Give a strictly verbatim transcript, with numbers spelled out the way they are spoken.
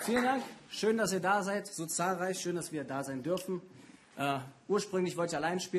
Vielen Dank. Schön, dass ihr da seid. So zahlreich. Schön, dass wir da sein dürfen. Äh, ursprünglich wollte ich allein spielen.